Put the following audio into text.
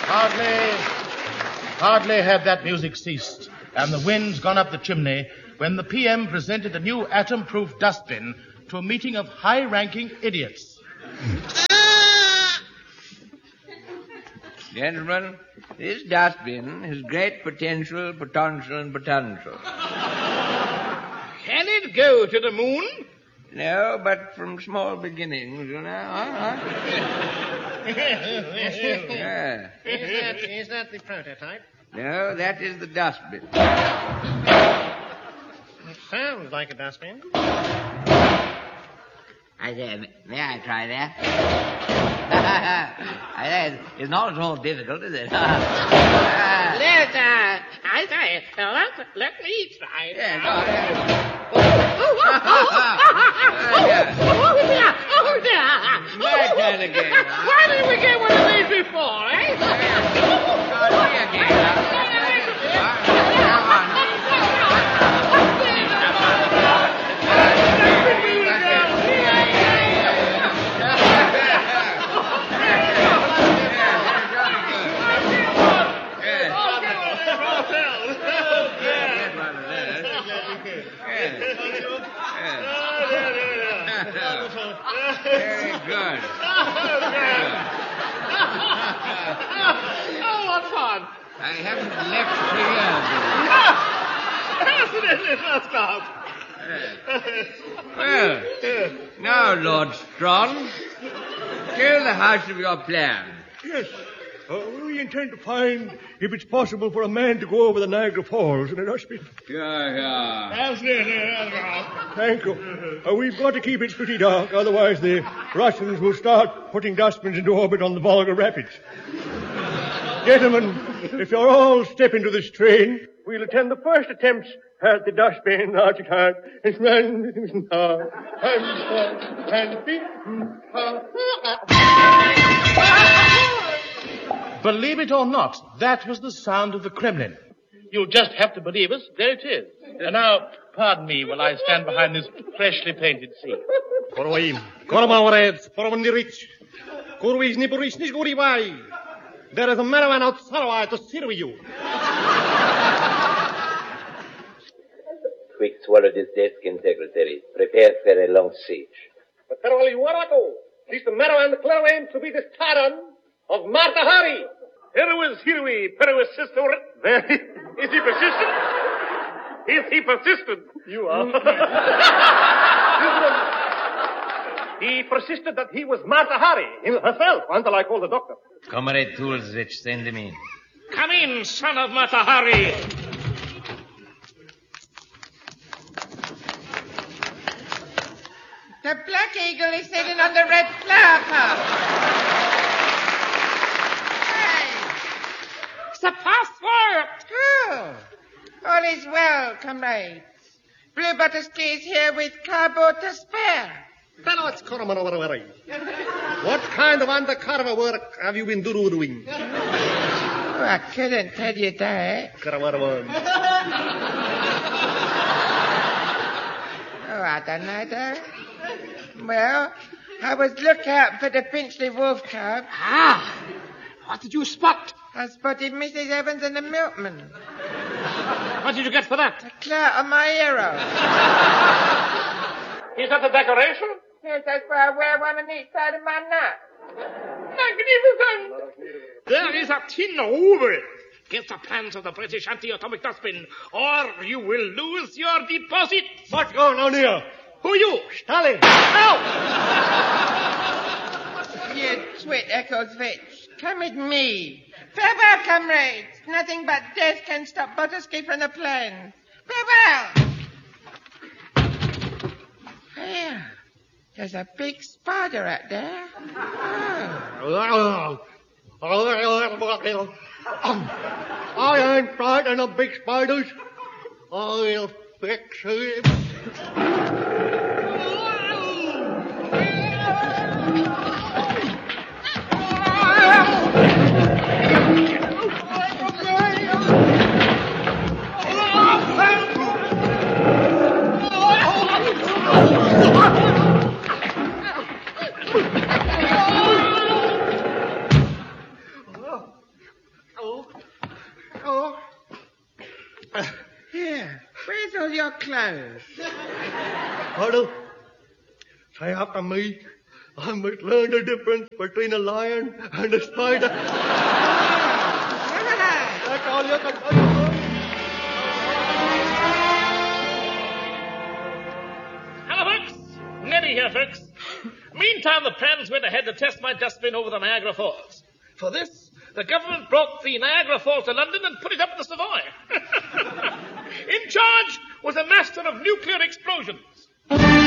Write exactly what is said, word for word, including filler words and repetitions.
Hardly, hardly had that music ceased and the winds gone up the chimney when the P M presented a new atom-proof dustbin to a meeting of high-ranking idiots. Gentlemen, this dustbin has great potential, potential, and potential. Can it go to the moon? No, but from small beginnings, you know. Huh? Yeah. Is that, is that the prototype? No, that is the dustbin. It sounds like a dustbin. I say, may I try that? I say, it's not at all difficult, is it? Let, uh, I say, let, let me try it. Yeah, go ahead. Oh, oh, oh, oh, oh, dear, oh, dear. My turn again, huh? Why didn't we get one of these before, eh? Go again, huh? Come on. Very good. Oh, what fun. I haven't left the Well, now, Lord Strong, tell the House of your plan. Yes. Uh, we intend to find if it's possible for a man to go over the Niagara Falls in a dustbin. Yeah, yeah. Thank you. Uh, we've got to keep it pretty dark, otherwise the Russians will start putting dustbins into orbit on the Volga Rapids. Gentlemen, if you'll all step into this train, we'll attend the first attempts at the dustbin. Believe it or not, that was the sound of the Kremlin. You'll just have to believe us. There it is. And now, pardon me while I stand behind this freshly painted scene. There is a man outside to serve you. Quick, swallow this desk in, Secretary. Prepare for a long siege. But This the marrow and the clairvoyant to be this tyrant of Martha Hari. Heroes, heroe, perois sister. Is he persistent? Is he persistent? You are. He persisted that he was Martha Hari herself until I called the doctor. Comrade Toolsich, send him in. Come in, son of Martha Hari. The Black Eagle is sitting on the red flower pot. Hey. The password. Oh. All is well, comrades. Blue Buttersky is here with cardboard to spare. What kind of undercover work have you been doing? Oh, I couldn't tell you that. Oh, I don't know that. Well, I was lookout for the Finchley Wolf Cub. Ah! What did you spot? I spotted Missus Evans and the milkman. What did you get for that? A clout on my hero. Is that a decoration? Yes, that's why I wear one on each side of my nut. Magnificent! There is a tin over it. Get the plans of the British anti-atomic dustbin, or you will lose your deposit. What's going on here? Who are you? Stalin. Ow! You twit, Eccleswitch. Come with me. Farewell, comrades. Nothing but death can stop Buttersky from the plans. Farewell. There. There's a big spider out there. Oh. I ain't frightened of big spiders. I'll fix it. your clothes. Huddle, say after me. I must learn the difference between a lion and a spider. That's all you can tell. Hello, folks. Neddy here, folks. Meantime, the plans went ahead to test my dustbin over the Niagara Falls. For this, the government brought the Niagara Falls to London and put it up in the Savoy. In charge was a master of nuclear explosions.